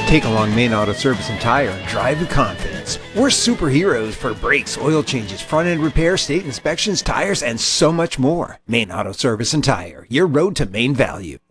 Take along Main Auto Service and Tire and drive with confidence. We're superheroes for brakes, oil changes, front-end repair, state inspections, tires, and so much more. Main Auto Service and Tire, your road to Main value.